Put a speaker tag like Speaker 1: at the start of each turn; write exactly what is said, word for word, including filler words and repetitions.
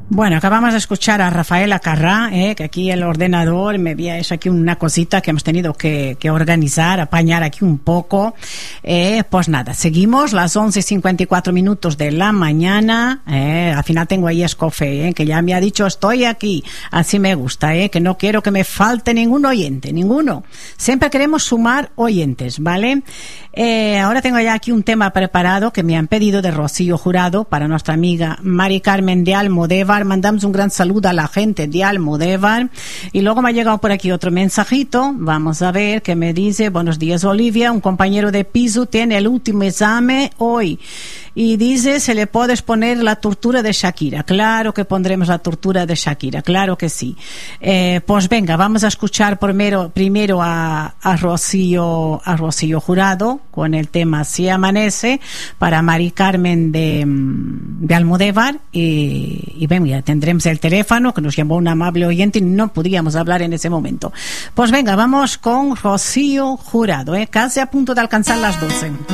Speaker 1: Bueno, acabamos de escuchar a Rafaela Carrá, eh, que aquí el ordenador me había hecho aquí una cosita que hemos tenido que, que organizar, apañar aquí un poco. Eh, pues nada, seguimos las once y cincuenta y cuatro minutos de la mañana. Eh, al final tengo ahí Escofé, eh, que ya me ha dicho estoy aquí. Así me gusta, eh, que no quiero que me falte ningún oyente, ninguno. Siempre queremos sumar oyentes, ¿vale? Eh, ahora tengo ya aquí un tema preparado que me han pedido de Rocío Jurado para nuestra amiga Mari Carmen de Almodóvar. Mandamos un gran saludo a la gente de Almodóvar. Y luego me ha llegado por aquí otro mensajito. Vamos a ver qué me dice. Buenos días, Olivia. Un compañero de piso tiene el último examen hoy. Y dice, ¿se le puede poner la tortura de Shakira? Claro que pondremos la tortura de Shakira, claro que sí. Eh, pues venga, vamos a escuchar primero, primero a, a, Rocío, a Rocío Jurado con el tema Si amanece, para Mari Carmen de, de Almodóvar. Y, y venga, tendremos el teléfono que nos llamó un amable oyente y no podíamos hablar en ese momento. Pues venga, vamos con Rocío Jurado, eh, casi a punto de alcanzar las doce.